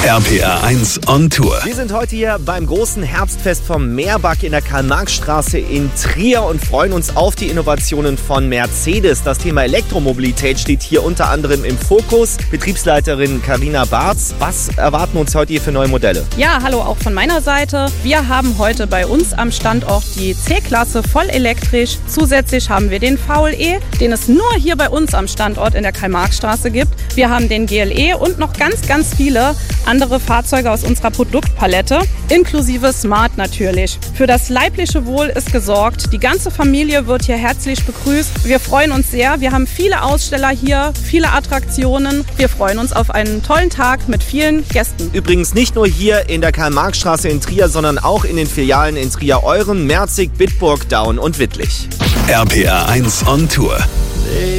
RPR 1 on Tour. Wir sind heute hier beim großen Herbstfest vom Meerbach in der Karl-Marx-Straße in Trier und freuen uns auf die Innovationen von Mercedes. Das Thema Elektromobilität steht hier unter anderem im Fokus. Betriebsleiterin Carina Barz, was erwarten uns heute hier für neue Modelle? Ja, hallo auch von meiner Seite. Wir haben heute bei uns am Standort die C-Klasse voll elektrisch. Zusätzlich haben wir den VLE, den es nur hier bei uns am Standort in der Karl-Marx-Straße gibt. Wir haben den GLE und noch ganz viele andere Fahrzeuge aus unserer Produktpalette, inklusive Smart natürlich. Für das leibliche Wohl ist gesorgt. Die ganze Familie wird hier herzlich begrüßt. Wir freuen uns sehr. Wir haben viele Aussteller hier, viele Attraktionen. Wir freuen uns auf einen tollen Tag mit vielen Gästen. Übrigens nicht nur hier in der Karl-Marx-Straße in Trier, sondern auch in den Filialen in Trier-Euren, Merzig, Bitburg, Daun und Wittlich. RPR 1 on Tour.